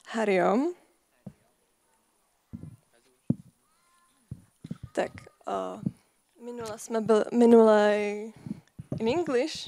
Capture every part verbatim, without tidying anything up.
Hariom. Tak, uh, minule jsme byli, minule in English.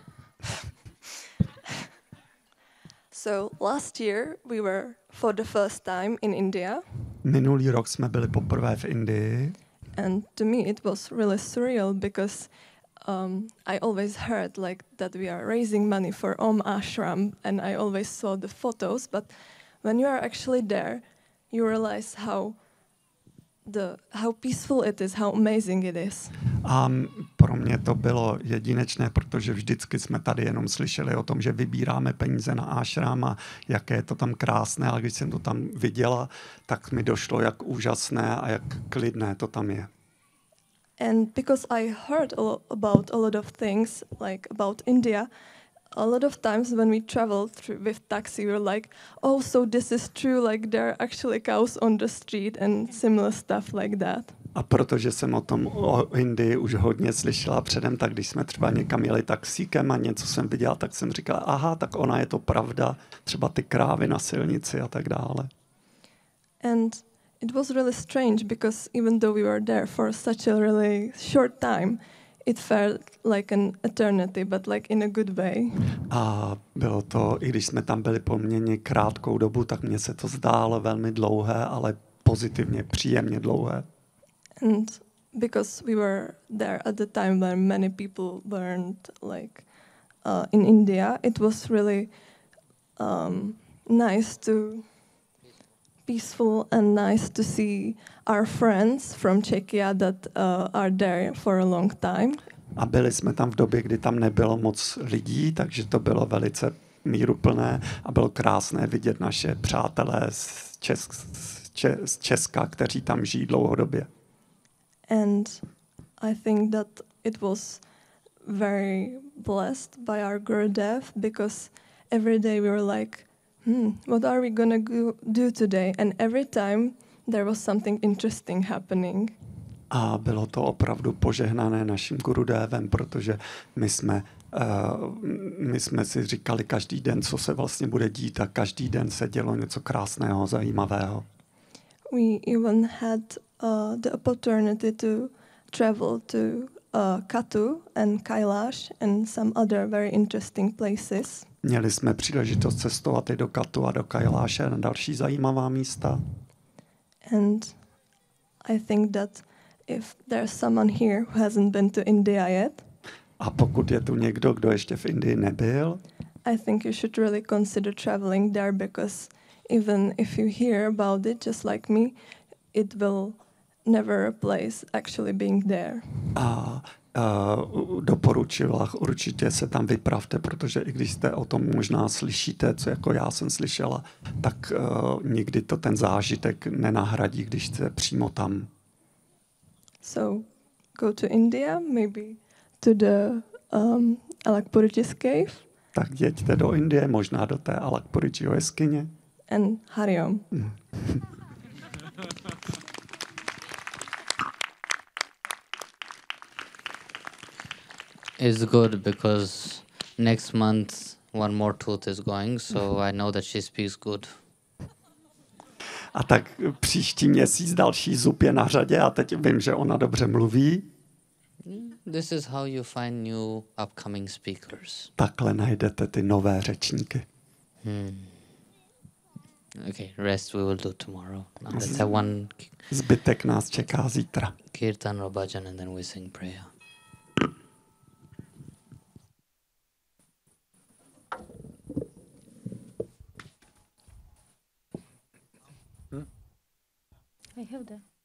So last year we were for the first time in India. Minulý rok jsme byli poprvé v Indii. And to me it was really surreal because um, I always heard like that we are raising money for Om Ashram and I always saw the photos, but when you are actually there, you realize how the how peaceful it is, how amazing it is. A pro mě to bylo jedinečné, protože vždycky jsme tady jenom slyšeli o tom, že vybíráme peníze na ashram a jaké je to tam krásné, ale když jsem to tam viděla, tak mi došlo, jak úžasné a jak klidné to tam je. And because I heard a lo- about a lot of things, like about India, a lot of times when we traveled through with taxi, we were like, oh, so this is true, like there are actually cows on the street and similar stuff like that. A protože jsem o tom o Indii už hodně slyšela předem, tak když jsme třeba někam jeli taxíkem a něco jsem viděla, tak jsem říkala, aha, tak ona je to pravda, třeba ty krávy na silnici a tak dále. And it was really strange because even though we were there for such a really short time, it felt like an eternity, but like in a good way. A bylo to, i když jsme tam byli poměrně krátkou dobu, tak mně se to zdálo velmi dlouhé, ale pozitivně, příjemně dlouhé. And because we were there at the time when many people weren't like uh, in India, it was really um, nice to peaceful and nice to see our friends from Czechia that uh, are there for a long time. A byli jsme tam v době, kdy tam nebylo moc lidí, takže to bylo velice míruplné a bylo krásné vidět naše přátelé z, Česk, z, Če, z Česka, kteří tam žijí dlouhodobě. And I think that it was very blessed by our Gurudev because every day we were like, hmm, what are we gonna go do today? And every time there was something interesting happening. A bylo to opravdu požehnané naším Gurudevem, protože my jsme, uh, my jsme si říkali každý den, co se vlastně bude dít a každý den se dělo něco krásného, zajímavého. We even had uh, the opportunity to travel to uh, Katu and Kailash and some other very interesting places. Měli jsme příležitost cestovat i do Katu a do Kailáše a na další zajímavá místa. And I think that if there's someone here who hasn't been to India yet, A pokud je tu někdo, kdo ještě v Indii nebyl, I think you should really consider traveling there because even if you hear about it, just like me, it will never replace actually being there. a uh, doporučila, určitě se tam vypravte, protože i když jste o tom možná slyšíte, co jako já jsem slyšela, tak uh, nikdy to ten zážitek nenahradí, když jste přímo tam. So go to India, maybe to the um, Alakpurichis cave Tak jeďte do Indie, možná do té Alakpurichiho jeskyně. and Hariom. It's good because next month one more tooth is going, so I know that she speaks good. A tak příští měsíc další zub je na řadě a teď vím, že ona dobře mluví. This is how you find new upcoming speakers. Takhle najdete ty nové řečníky. Hmm. Okay, rest we will do tomorrow. Now let's have one ki- Zbytek nás čeká zítra. kirtan or bhajan and then we sing prayer. I have the